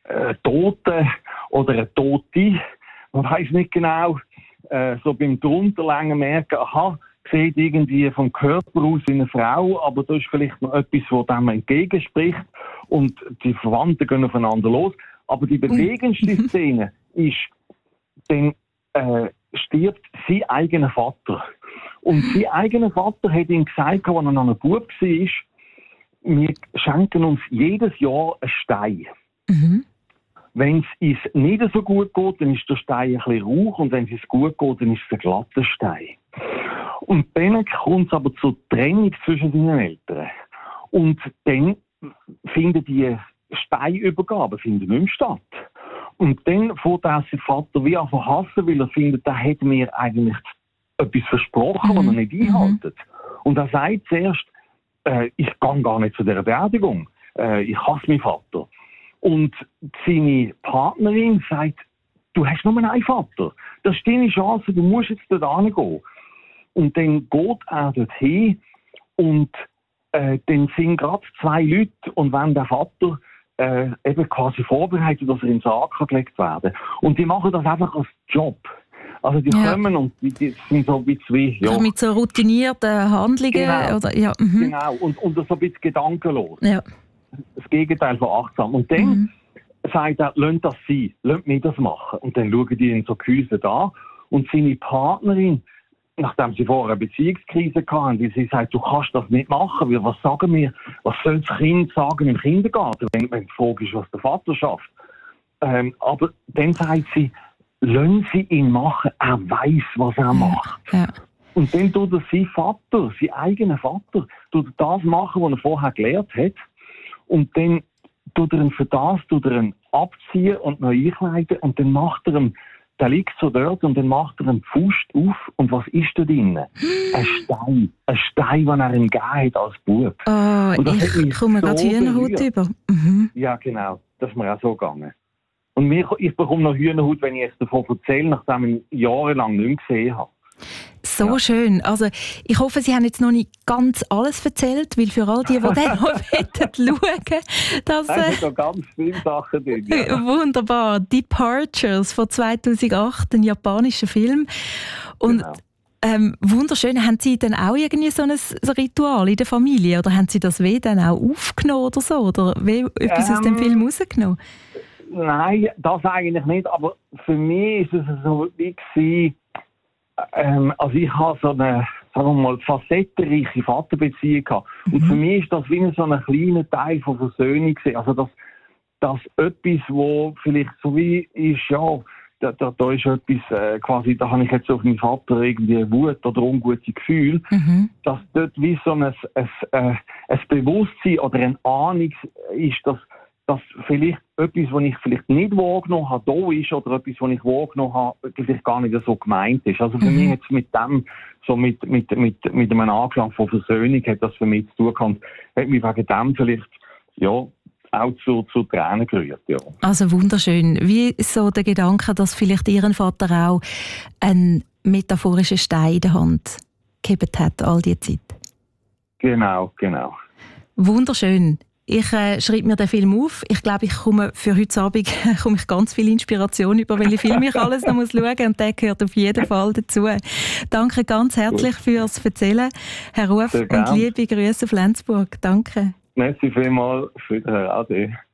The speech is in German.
Toten oder eine Tote, man weiß nicht genau, so beim Drunterlängen merken, aha, sieht irgendwie vom Körper aus wie eine Frau, aber da ist vielleicht noch etwas, was dem entgegenspricht und die Verwandten gehen aufeinander los. Aber die bewegendste Szene ist, dann stirbt sein eigener Vater. Und sein eigener Vater hat ihm gesagt, als er noch ein Bub war, wir schenken uns jedes Jahr einen Stein. Mhm. Wenn es uns nicht so gut geht, dann ist der Stein ein bisschen rauch und wenn es uns gut geht, dann ist es ein glatter Stein. Und dann kommt es aber zur Trennung zwischen seinen Eltern. Und dann finden die Steinübergaben nicht mehr statt. Und dann fängt auch sein Vater wie an zu hassen, weil er findet, da hat mir eigentlich etwas versprochen, was er nicht einhält. Und er sagt zuerst, ich gehe gar nicht zu dieser Beerdigung. Ich hasse meinen Vater. Und seine Partnerin sagt, du hast nur einen Vater. Das ist deine Chance, du musst jetzt dort hingehen. Und dann geht er dorthin und dann sind gerade 2 Leute und wenn der Vater eben quasi vorbereitet, dass er in den Sarg gelegt werden kann. Und die machen das einfach als Job. Also die kommen und die sind so ein bisschen wie... Ja. Mit so routinierten Handlungen? Genau, oder, genau. Und so ein bisschen gedankenlos. Ja. Das Gegenteil von achtsam. Und dann sagt er, lasst das sein, lasst mich das machen. Und dann schauen die ihn so gehäuselt an. Und seine Partnerin, nachdem sie vorher eine Beziehungskrise hatten, die sie sagt, du kannst das nicht machen, weil was sagen wir, was soll das Kind sagen im Kindergarten, wenn die Frage ist, was der Vater schafft. Aber dann sagt sie, lassen Sie ihn machen, er weiss, was er macht. Ja. Und dann tut er sein Vater, sein eigener Vater, tut er das machen, was er vorher gelernt hat. Und dann tut er ihn für das abziehen und neu einkleiden und dann macht er ihn, der liegt so dort und dann macht er einen Pfust auf und was ist da drin? Ein Stein, den er ihm gegeben hat als Bub. Oh, ich komme gerade Hühnerhaut über. Mhm. Ja, genau, das ist mir auch so gegangen. Und ich bekomme noch Hühnerhaut, wenn ich jetzt davon erzähle, nachdem ich ihn jahrelang nicht mehr gesehen habe. So schön. Also, ich hoffe, Sie haben jetzt noch nicht ganz alles erzählt, weil für all die dann noch schauen dass es sind ganz viele Sachen drin. Ja. Wunderbar. Departures von 2008, ein japanischer Film. Und wunderschön. Haben Sie dann auch irgendwie so ein Ritual in der Familie? Oder haben Sie das dann auch aufgenommen oder so? Oder etwas aus dem Film rausgenommen? Nein, das eigentlich nicht. Aber für mich ist es so wie also ich habe so eine, sagen wir mal, facettenreiche Vaterbeziehung gehabt. Und für mich ist das wie so ein kleiner Teil von Versöhnung gewesen. Also das etwas, wo vielleicht so wie ist, ja, da ist etwas, quasi, da habe ich jetzt auf meinen Vater irgendwie Wut oder ungute Gefühl, dass dort wie so ein Bewusstsein oder eine Ahnung ist, dass vielleicht etwas, was ich vielleicht nicht wahrgenommen habe, da ist, oder etwas, was ich wahrgenommen habe, vielleicht gar nicht so gemeint ist. Also für mich hat es mit dem, so mit einem Anklang von Versöhnung, hat das für mich zu tun gehabt. Hat mich wegen dem vielleicht, ja, auch zu Tränen gerührt, ja. Also wunderschön. Wie so der Gedanke, dass vielleicht Ihren Vater auch einen metaphorischen Stein in der Hand gehabt hat, all die Zeit. Genau. Wunderschön. Ich schreibe mir den Film auf. Ich glaube, ich komme für heute Abend ganz viel Inspiration über, welche Filme ich alles noch schauen muss. Und der gehört auf jeden Fall dazu. Danke ganz herzlich fürs Erzählen, Herr Ruf, und liebe Grüße auf Lenzburg. Danke. Merci vielmals für den Ade.